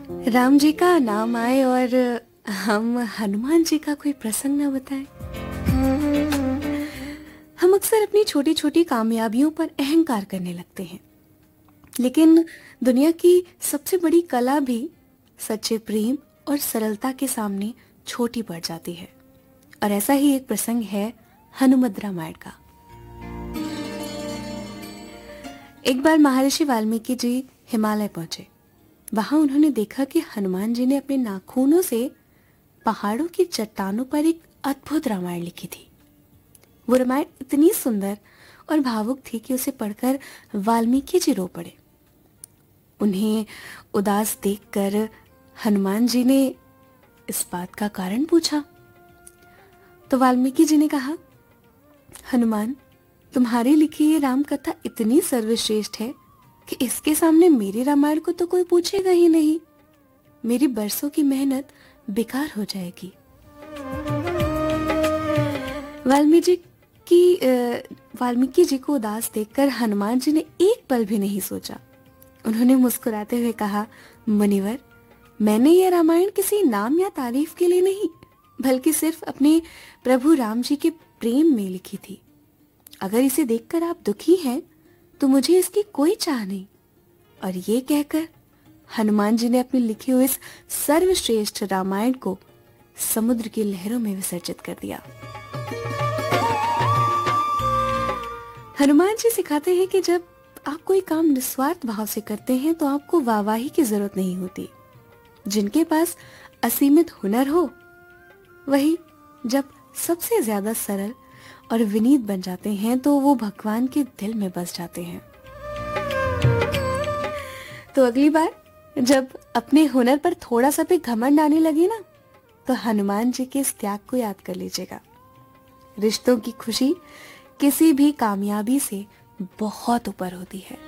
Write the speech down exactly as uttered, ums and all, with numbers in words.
राम जी का नाम आए और हम हनुमान जी का कोई प्रसंग न बताएं। हम अक्सर अपनी छोटी छोटी कामयाबियों पर अहंकार करने लगते हैं, लेकिन दुनिया की सबसे बड़ी कला भी सच्चे प्रेम और सरलता के सामने छोटी पड़ जाती है। और ऐसा ही एक प्रसंग है हनुमद रामायण का। एक बार महर्षि वाल्मीकि जी हिमालय पहुंचे। वहां उन्होंने देखा कि हनुमान जी ने अपने नाखूनों से पहाड़ों की चट्टानों पर एक अद्भुत रामायण लिखी थी। वो रामायण इतनी सुंदर और भावुक थी कि उसे पढ़कर वाल्मीकि जी रो पड़े। उन्हें उदास देखकर हनुमान जी ने इस बात का कारण पूछा तो वाल्मीकि जी ने कहा, हनुमान, तुम्हारी लिखी ये राम कथा इतनी सर्वश्रेष्ठ है कि इसके सामने मेरे रामायण को तो कोई पूछेगा ही नहीं। मेरी बरसों की मेहनत बेकार हो जाएगी। वाल्मीकि की वाल्मीकि जी को उदास देखकर हनुमान जी ने एक पल भी नहीं सोचा। उन्होंने मुस्कुराते हुए कहा, मुनिवर, मैंने यह रामायण किसी नाम या तारीफ के लिए नहीं, बल्कि सिर्फ अपने प्रभु राम जी के प्रेम में लिखी थी। अगर इसे देखकर आप दुखी हैं तो मुझे इसकी कोई चाह नहीं। और ये कहकर हनुमान जी ने अपनी लिखी हुई इस सर्वश्रेष्ठ रामायण को समुद्र की लहरों में विसर्जित कर दिया। हनुमान जी सिखाते हैं कि जब आप कोई काम निस्वार्थ भाव से करते हैं तो आपको वाहवाही की जरूरत नहीं होती। जिनके पास असीमित हुनर हो वही जब सबसे ज्यादा सरल और विनीत बन जाते हैं तो वो भगवान के दिल में बस जाते हैं। तो अगली बार जब अपने हुनर पर थोड़ा सा भी घमंड आने लगे ना, तो हनुमान जी के इस त्याग को याद कर लीजिएगा। रिश्तों की खुशी किसी भी कामयाबी से बहुत ऊपर होती है।